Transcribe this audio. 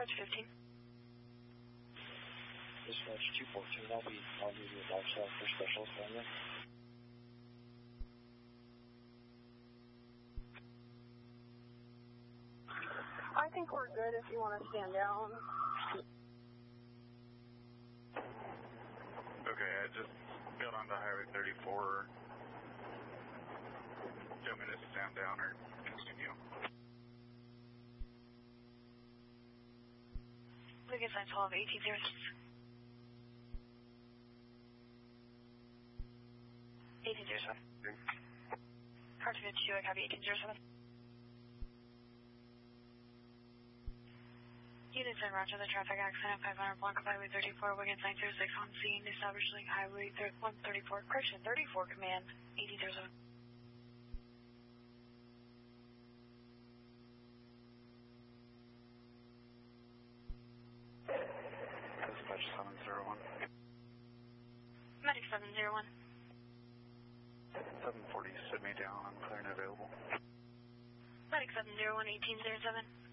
dispatch 15. Dispatch 214, I'll be on the outside for special assignment. I think we're good if you want to stand down. Okay, I just got onto Highway 34. Do you want me to stand down or continue? Lucas, I 12, 1806. 1807. Cartridge 2, I copy 1807. Units in Roger, the traffic accident, 500 block of Highway 34, Wiggins 906 on scene, establishing Highway 134, correction, 34, command, 1807. Dispatch 701. Medic 701. 740, sit me down, I'm clear and available. Medic 701, 1807.